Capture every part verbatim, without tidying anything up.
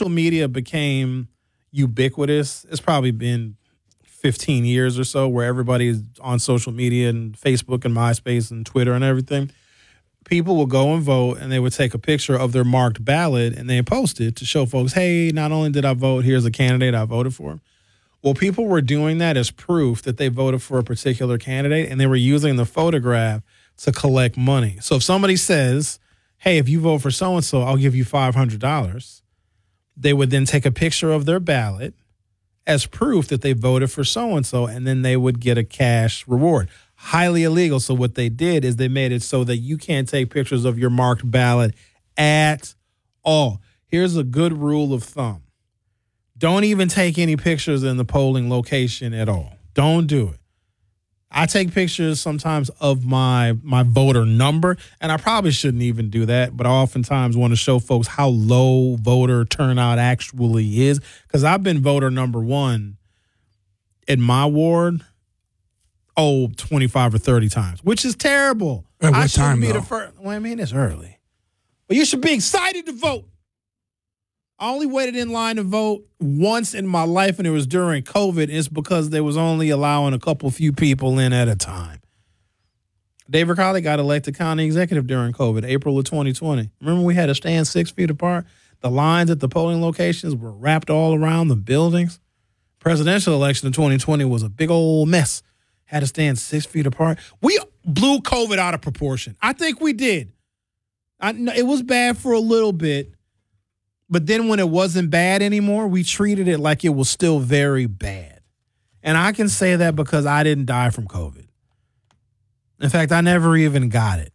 social media became ubiquitous, it's probably been fifteen years or so where everybody's on social media and Facebook and MySpace and Twitter and everything. People will go and vote, and they would take a picture of their marked ballot and they post it to show folks, hey, not only did I vote, here's a candidate I voted for. Well, people were doing that as proof that they voted for a particular candidate, and they were using the photograph to collect money. So if somebody says, hey, if you vote for so-and-so, I'll give you five hundred dollars, they would then take a picture of their ballot as proof that they voted for so-and-so, and then they would get a cash reward. Highly illegal. So what they did is they made it so that you can't take pictures of your marked ballot at all. Here's a good rule of thumb. Don't even take any pictures in the polling location at all. Don't do it. I take pictures sometimes of my my voter number, and I probably shouldn't even do that, but I oftentimes want to show folks how low voter turnout actually is, because I've been voter number one in my ward, oh, twenty-five or thirty times, which is terrible. At what I shouldn't time, be though? the first. Well, I mean, it's early. But you should be excited to vote. I only waited in line to vote once in my life, and it was during COVID. It's because they was only allowing a couple few people in at a time. Dave Riccardi got elected county executive during COVID, April of twenty twenty. Remember we had to stand six feet apart? The lines at the polling locations were wrapped all around the buildings. Presidential election in twenty twenty was a big old mess. Had to stand six feet apart. We blew COVID out of proportion. I think we did. I, it was bad for a little bit. But then when it wasn't bad anymore, we treated it like it was still very bad. And I can say that because I didn't die from COVID. In fact, I never even got it.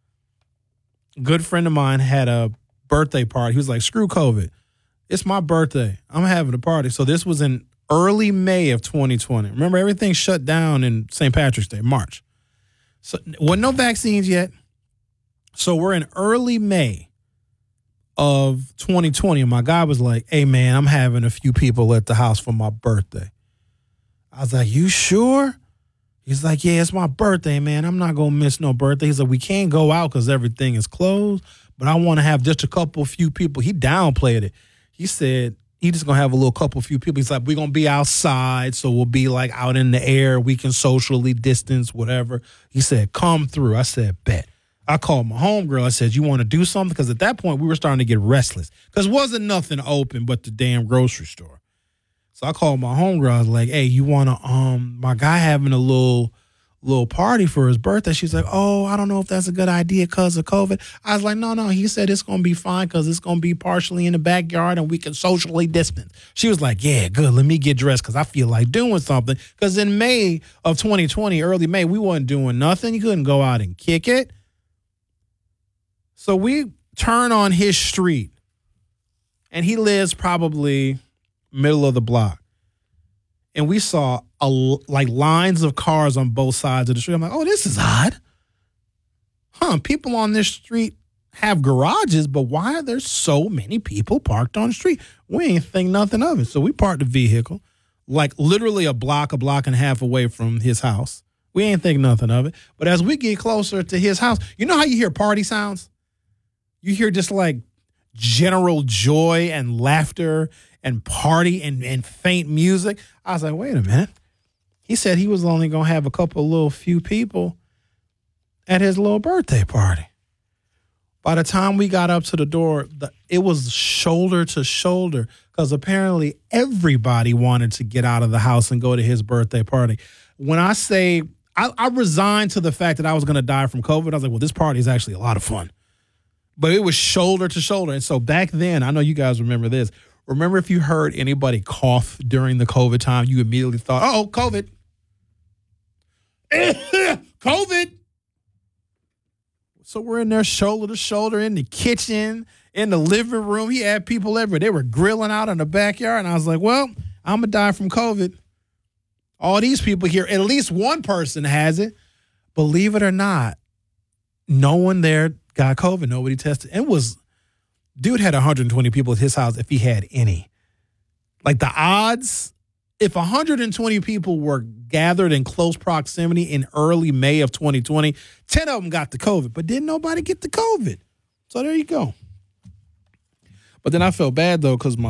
A good friend of mine had a birthday party. He was like, screw COVID. It's my birthday. I'm having a party. So this was in early May of twenty twenty. Remember, everything shut down in Saint Patrick's Day, March. So wasn't no vaccines yet. So we're in early May of twenty twenty, and my guy was like, hey, man, I'm having a few people at the house for my birthday. I was like, you sure? He's like, yeah, it's my birthday, man. I'm not going to miss no birthday. He's like, we can't go out because everything is closed, but I want to have just a couple few people. He downplayed it. He said he just going to have a little couple few people. He's like, we're going to be outside, so we'll be like out in the air. We can socially distance, whatever. He said, come through. I said, bet. I called my homegirl. I said, you want to do something? Because at that point, we were starting to get restless because wasn't nothing open but the damn grocery store. So I called my homegirl. I was like, hey, you want to, um, my guy having a little little party for his birthday. She's like, oh, I don't know if that's a good idea because of COVID. I was like, no, no. He said it's going to be fine because it's going to be partially in the backyard and we can socially distance. She was like, yeah, good. Let me get dressed because I feel like doing something. Because in May of twenty twenty, early May, we wasn't doing nothing. You couldn't go out and kick it. So we turn on his street, and he lives probably middle of the block. And we saw a, like lines of cars on both sides of the street. I'm like, oh, this is odd. Huh, people on this street have garages, but why are there so many people parked on the street? We ain't think nothing of it. So we parked the vehicle, like literally a block, a block and a half away from his house. We ain't think nothing of it. But as we get closer to his house, you know how you hear party sounds? You hear just like general joy and laughter and party and, and faint music. I was like, wait a minute. He said he was only going to have a couple little few people at his little birthday party. By the time we got up to the door, the, it was shoulder to shoulder because apparently everybody wanted to get out of the house and go to his birthday party. When I say I, I resigned to the fact that I was going to die from COVID, I was like, well, this party is actually a lot of fun. But it was shoulder to shoulder. And so back then, I know you guys remember this. Remember if you heard anybody cough during the COVID time, you immediately thought, oh, COVID. COVID. So we're in there shoulder to shoulder in the kitchen, in the living room. He had people everywhere. They were grilling out in the backyard. And I was like, well, I'm going to die from COVID. All these people here, at least one person has it. Believe it or not, no one there got COVID. Nobody tested. It was, dude had one hundred twenty people at his house if he had any. Like the odds, if one hundred twenty people were gathered in close proximity in early May of twenty twenty, ten of them got the COVID, but didn't nobody get the COVID. So there you go. But then I felt bad, though, because my